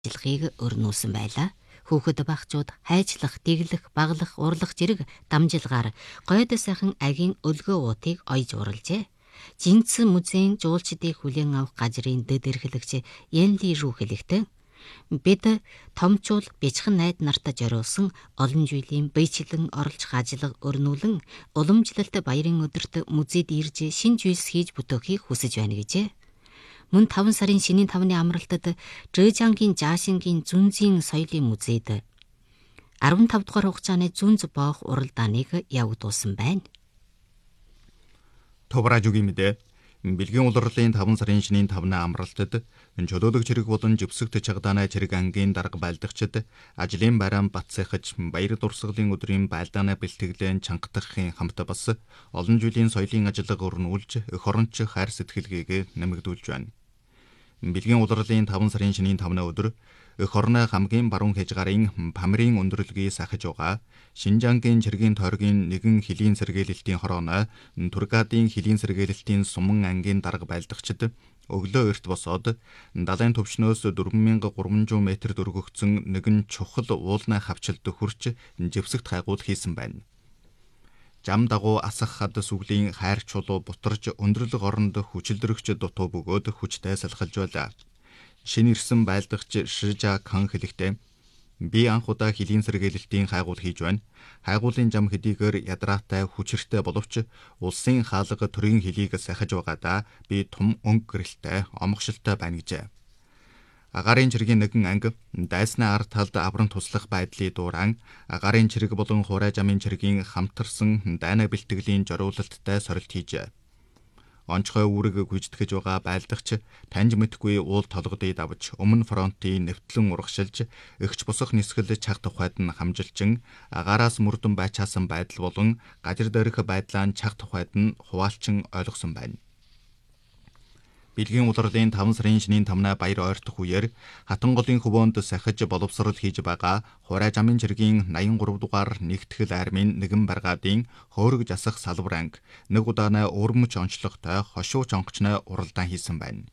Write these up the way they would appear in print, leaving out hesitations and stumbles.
ажиллагааг өрнүүлсэн байлаа. Хүүхэд багчууд хайчлах, дэглэх, баглах, урлах зэрэг дамжилгаар гойд сайхан агийн өлгөө уутыг ойж уралжээ. Жинцэн музейн жуулчдыг хүлээн авах газрын дэд эрхлэгч Янли рүү хэлэхдээ бид томчууд бичхэн найд нартай зориулсан олон жилийн биечлэн оролцох ажиллага өрнүүлэн уламжлалт баярын өдөрт музейд ирж шинж үйлс хийж бүтээхийг хүсэж байна гэжээ. Мөн 5 сарын шинийн 5-ны амралтад Жэжангийн Жашингийн Зүнзийн соёлын музейд 15 дугаар хугацааны Зүнз боох уралдааныг явагдуулсан байна. Товражугийн мэдээ Бэлгийн улирлын 5 сарын шинийн 5-ны амралтад чөлөөлөх чирэг болон живсэгт чагдааны чирэг ангийн дарга байлдагчид ажлын байран бацсахаж баяр дурсгалын өдрийн байлдааны бэлтгэлэн чангатахын хамт бас олон жилийн соёлын ажиллага өрнүүлж эх оронч хайр сэтгэлгээг нэмэгдүүлж байна. Бэлгийн улирлын 5 сарын шинийн 5-ны өдөр эх орны хамгийн баруун хязгаарын Памирын өндөрлөгийг сахиж байгаа Шинжангийн чиргийн тойргийн нэгэн хилийн сэргээлэлтийн хорооно Тургадын хилийн сэргээлэлтийн Суман ангийн дарга байлдагчид өглөө эрт босоод далайн төвчнөөс 4300 м дөргөгдсөн нэгэн чухал уулны хавчилд хүрч живсэгт хайгуул хийсэн байна. Жам дагуу асах хад сүглийн хайр чулуу бутарч өндөрлөг оронд хүчилдөрөгч дутуу бөгөөд хүчтэй салхалж байлаа. Шинэ ирсэн байлдагч Шижа Кан хэлэхдээ би анх удаа хилийн сэргээлэлтийн хайгуул хийж байна. Хайгуулын жам хэдийгээр ядраатай хүчирхтэй боловч улсын хаалга төрийн хилийг сахиж байгаадаа би том өнгө гэрэлтэй омгшилтай байна гэжээ. Агарын чиргийн нэгэн анги дайсны ард талд авран туслах байдлыг дууран агарын чирэг болон хурай жамын чиргийн хамтарсан дайна бэлтгэлийн зориулалттай сорилт хийжээ. Онцгой үүрэг гүйцэтгэж байгаа байлдагч таньж мэдгүй уул толгодыг давж өмнө фронтын нэвтлэн урагшилж эгч босох нисгэл чаг тухайд нь хамжилчин агаараас мөрдөн байчаасан байдал болон газар дээрх байдлаа чаг тухайд нь хуваалчин ойлгосон байна. Бэлгийн улирлын 5 сарын шинийн 5-на баяр ойртох үеэр Хатанголын хөвөөнд сахиж боловсрол хийж байгаа хурай жамын чиргийн 83 дугаар нэгтгэл армийн нэгэн баргаадын хөөрөг жасах салбар анги нэг удаанаа өрмөч онцлогтой хошууч онгочны уралдаан хийсэн байна.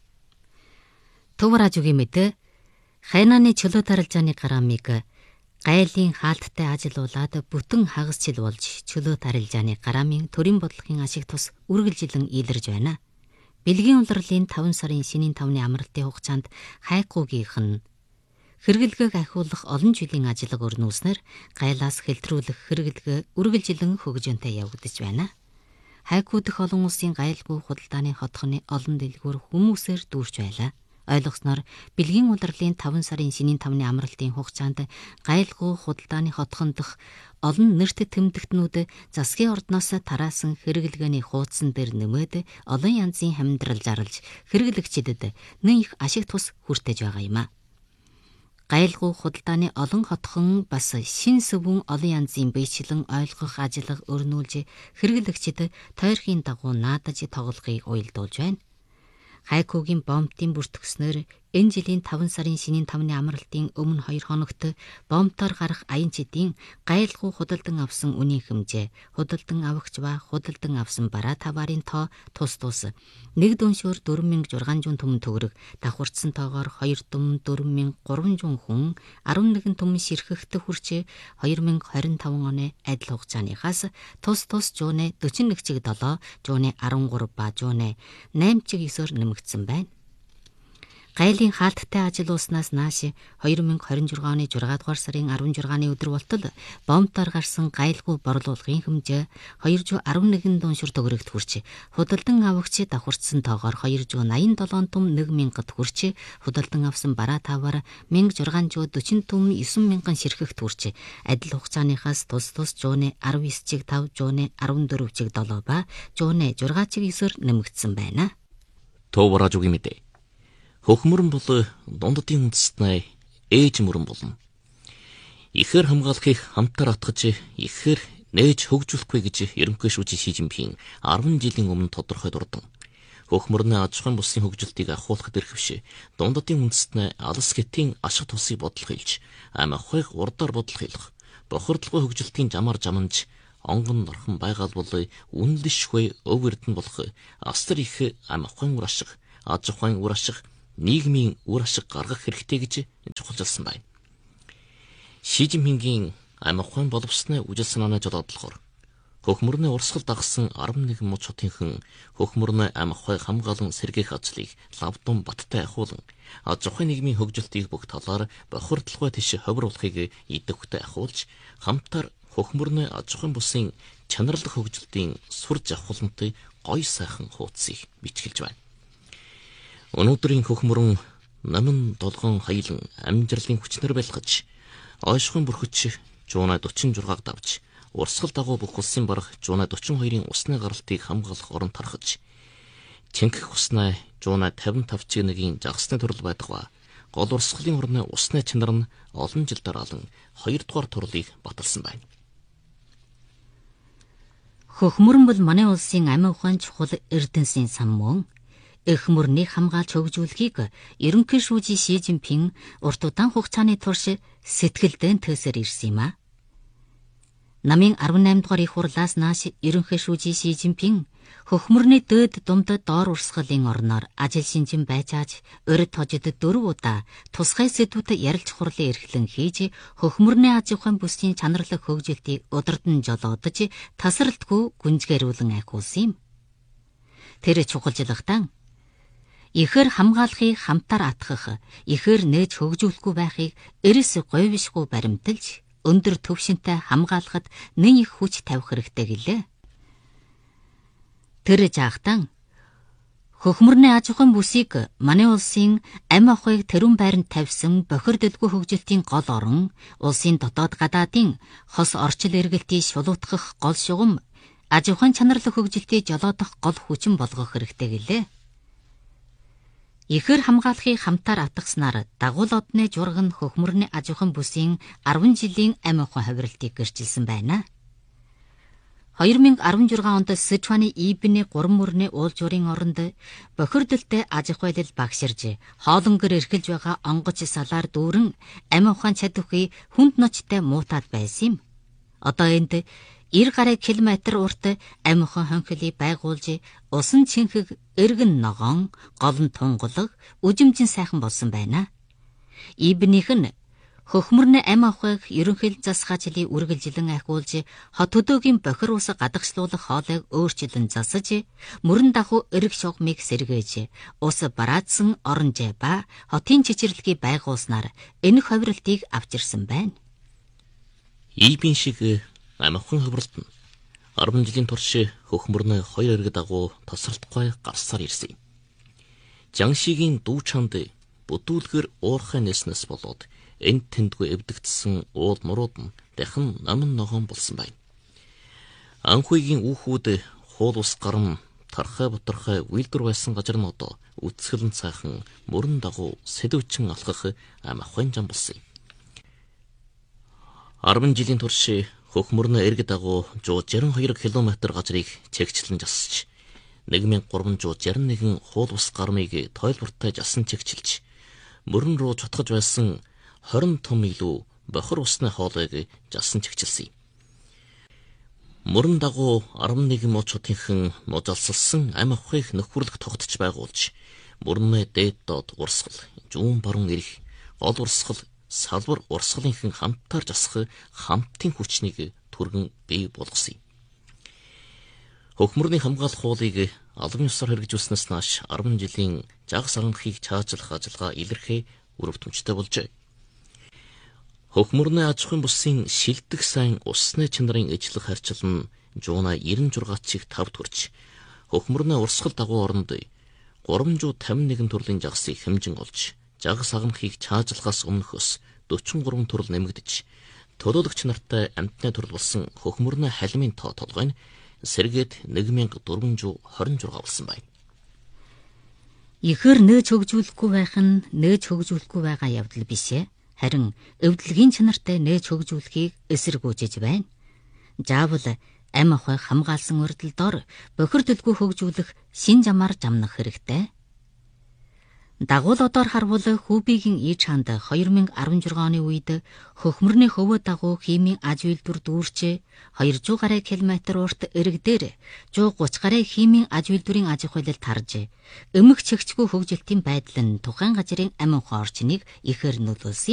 Товражугийн мэдээ Хайнаны чөлөө тарилжааны гараамыг гайлын хаалттай ажиллуулад бүтэн хагасчил болж чөлөө тарилжааны гараамын төрийн бодлогын ашиг тус үргэлжилэн илэрж байна. Бэлгийн улирлын 5 сарын шинийн 5-ны амралтын хугацаанд хайкуугийнх нь хэрэглэгээг ахиулах олон жилийн ажиллага өрнүүлснээр гайлаас хэлтрүүлэх хэрэглэгээ үргэлжилэн хөгжөөнтэй явагдаж байна. Хайкуу дэх олон улсын гайлгүй худалдааны хотхны олон дэлгүүр хүмүүсээр дүүрч байлаа. Ойлгосноор Бэлгийн улирлын 5 сарын шинийн 5-ны амралтын хугацаанд гайлгүй худалдааны хотхон дэх олон нэрт тэмдэгтнүүд засгийн ордноос тараасан хэрэглгээний хуудсан дээр нэмээд олон янзын хамдрал зарлж хэрэглэгчдэд нэн их ашиг тус хүртэж байгаа юм а. Гайлгүй худалдааны олон хотхон бас шин сүвэн олон янзын биечлэн ойлгох ажиллага өрнүүлж хэрэглэгчдэд тойрхийн дагуу наадаж тоглохыг уялдуулж байна. Хайкуугийн бомбтын бүртгэснээр энэ жилийн 5 сарын шинийн 5-ны амралтын өмнө 2 хоногт бомбтоор гарах аянчдын гайлгүй худалдан авсан үнийн хэмжээ, худалдан авагч ба худалдан авсан бараа таварын тоо тус тус. Нэг дүншөөр 4600 түмэн төгрөг, давхарцсан тоогоор 2 дүм 4300 хүн 11 түмэн ширхэгт хүрч 2025 оны адил хугацааныхаас тус жууны 41 чиг 7, жууны 13 ба жууны 8 чиг 9-оор нэмэгдсэн байна. Гайлын хаалттай ажиллуулснаас нааш 2026 оны 6 дугаар сарын 16-ны өдөр болтол бомбтоор гарсан гайлгүй борлуулгын хэмжээ 211 дүншир төгрөгт хүрч, худалдан авагч давхарцсан тоогоор 287 түм 1000-д хүрч, худалдан авсан бараа таваар 1640 түм 9000 ширхэгт хүрч, адил хугацааныхаас тус жууны 19 чиг 5, жууны 14 чиг 7 ба жууны 6 чиг 9-оор нэмэгдсэн байна. Товражугийн мэдээ. Хөхмөрөн бол дунддын үндэстнээ ээж мөрөн болно. Ихээр хамгаалахыг хамтаар атгаж ихээр нээж хөгжүүлэхгүй гэж ерөнхий шүүжин Ши Жинпин 10 жилийн өмнө тодорхой дурдан. Хөхмөрний аж ахуйн бүсийн хөгжилтийг ахуулахад эрхэвш дунддын үндэстнээ алс гэтийн ашиг тусыг бодлого хэлж, ам ахуйг урдаар бодлого хэлэх, бохирдлогын хөгжилтийн жамаар жаманж онгон норхон байгаал бол үнэлшгүй өв эрдэн болох астар их ам ахуйн ур ашиг, аж ахуйн ур ашиг, нийгмийн үр ашиг гаргах хэрэгтэй гэж чухалчилсан байна. Ши Жинпингийн амь ухаан боловсны үжил санааны жолоодлохоор хөхмөрний урсгал дагсан 11 муж хотынхан хөхмөрний амь ухааг хамгаалан сэргээх ажлыг лавдун баттай ахуулан аж ахуйн нийгмийн хөгжилтийг бүх талаар бохирдлогоо тийш ховруулахыг идэвхтэй ахуулж хамтаар хөхмөрний аж ахуйн бүсийн чанарлах хөгжилтийн сур завхуулантыг гоё сайхан хуудсыг бичгэлж байна. Өнөөдрийн хөхмөрөн намын долгон хаялан амжилтын хүчнэр байлгаж ойшхон бүрхэж жуунаа 46-г давж урсгал дагуу бүх улсын бараг жуунаа 42-ын усны гаралтыг хамгаалах орон тархаж чингэх уснаа жуунаа 55-1-ийн жагсны төрөл байдаг ба гол урсгалын орны усны чанар нь олон жил дараалан 2 дугаар турлыг баталсан байна. Хөхмөрөн бол манай улсын амь ухаан чухал эрдэнэсийн сан мөн. Эх мөрнийг хамгаалж хөгжүүлэхийг ерөнхий шүүжийн Ши Жинпин урт удаан хугацааны турш сэтгэлдээ төсөр ирсэн юм а. Намын 18 дугаар их хурлаас нааш ерөнхий шүүжийн Ши Жинпин хөхмөрний дээд думд доор урсгалын орноор ажил шинжин байцааж урд хожид 4 удаа тусгай сэдвүүд ярилж хурлын эрхлэн хийж хөхмөрний аж ахуйн бүсийн чанарлах хөгжилтийг удирдан жолоодож тасралтгүй гүнзгээрүүлэн ахиулсан юм. Тэр чухалжлагтан ихээр хамгаалахыг хамтаар атгах, ихээр нээж хөгжүүлэхгүй байхыг эрс говьшгүй баримталж, өндөр төвшөнтэй хамгаалахад нэн их хүч тавих хэрэгтэй гэлээ. Тэр жаахтан хөхмөрний аж ахуйн бүсийг манай улсын амь ахуйг тэрүүн байранд тавьсан бохирдолгүй хөгжилтийн гол орон, улсын дотоод гадаадын хос орчил эргэлтийг шулуутгах гол шугам, аж ахуйн чанарлах хөгжилтийг жолоодох гол хүчин болгох хэрэгтэй гэлээ. Ихээр хамгаалахыг хамтаар атгаснаар дагуул одны жураг нь хөхмөрний аж ахуйн бүсийн 10 жилийн амь ухаан хувиралтыг гэрчилсэн байна. 2016 онд Сычуаны Ибний 3 мөрний уул журийн оронд бохирдолтой аж ахуйлал багширж, хоолонгор эрхэлж байгаа онгоц салаар дүүрэн амь ухаан чадварыг хүнд ночтой муутаад байсан юм. Одоо энд 90 км урт амь ухаан хонхилыг байгуулж, усан чинхэг эргэн ногоон, гол нь тунгалаг, үжимжин сайхан болсон байна. Ибнийх нь хөхмөрний амь ахуйг ерөнхий засгаачлалыг үргэлжлэн ахиулж, хот хөдөөгийн бохир ус гадагшлуулах хоолойг өөрчлөн засаж, мөрөн дагуу эрэг шугамыг сэргээж, ус бараадсан оронжээ ба хотын чичирлэгийг байгуулснаар энэ хувиралтыг авчирсан байна. Ибн шиг амь ухаан хувиралт нь 10 жилийн турш хөхмөрний 2 эрэг дагуу тасралтгүй гарсаар ирсэн юм. Жаншигийн дүү чанд бүдүүлгэр уурхай нэснэс болоод энд тэндгүй эвдэгдсэн уул мурууд нь дахин намын ногоон болсон байна. Анхүйгийн үүхүүд хуул ус гарам тархай бутархай үйлдвэр байсан газар нь одоо үцгэлэн цаахан мөрөн дагуу сэдвчин алхах амь ахуйн зам болсон юм. 10 жилийн турш хөхмөрний эрэг дагуу 162 км газрыг чигчлэн засч 1361 хуул ус гармыг тойлбортой жасан чигчилж мөрөн рүү чутгаж байсан 20 том илүү бохир усны хоолойг жасан чигчилсэн юм. Мөрөн дагуу 11 муж хотынхан мужалсалсан амь ахуйг нөхөрлөх тогтож байгуулж мөрний дээд доод урсгал, зүүн баруун эрх, гол урсгал, салбар урсгалынхан хамтаар засах хамтын хүчнийг түргэн бий болгосон юм. Хөхмөрний хамгаалах хуулийг албан ёсоор хэрэгжүүлснээс нааш 10 жилийн жагс анхийг чаачлах ажиллагаа илэрхий үр дүнжтэй болжээ. Хөхмөрний аж ахуйн бүсийн шилдэг сайн усны чанарын ижлэх харьцал нь жуунаа 96 чиг 5 төрж, хөхмөрний урсгал дагуу оронд 351 төрлийн жагсыг хэмжин олж, жагс агамхийг чаачлахаас өмнөхөөс 43 төрөл нэмэгдэж, төлөөлөгч нартай амтны төрөл болсон хөхмөрний халимын тоо толгой нь сэргээд 1426 болсон байна. Ихээр нээж хөгжүүлэхгүй байх нь нээж хөгжүүлэхгүй байгаа явдал биш ээ. Харин эвдлэгийн чанартай нээж хөгжүүлэхийг эсэргүүцэж байна. Заавал амь ахуйг хамгаалсан урьдл дор бохирдолгүй хөгжүүлэх шин замаар замнах хэрэгтэй. Дагуулуудаар харвал Хүүбигийн ээж хаанд 2016 оны үед хөхмөрний хөвөө дагуу химийн аж үйлдвэр дүүрчээ 200 гаруй километр урт эрэг дээр 130 гаруй химийн аж үйлдвэрийн аж ахуйлал таржээ. Эмх чигчгүй хөгжилтийн байдал нь тухайн газрын амин ухаан орчныг ихээр нөлөөлсөн.